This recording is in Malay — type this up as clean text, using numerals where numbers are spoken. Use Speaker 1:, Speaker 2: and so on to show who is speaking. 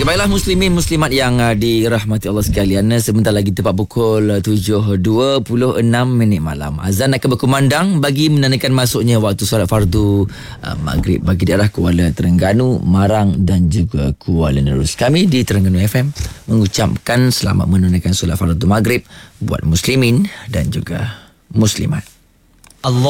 Speaker 1: Okey, baiklah muslimin muslimat yang dirahmati Allah sekalian. Sebentar lagi tepat pukul 7.26 malam. Azan akan berkumandang bagi menandakan masuknya waktu solat fardu maghrib bagi daerah Kuala Terengganu, Marang dan juga Kuala Nerus. Kami di Terengganu FM mengucapkan selamat menunaikan solat fardu maghrib buat muslimin dan juga muslimat.
Speaker 2: Allah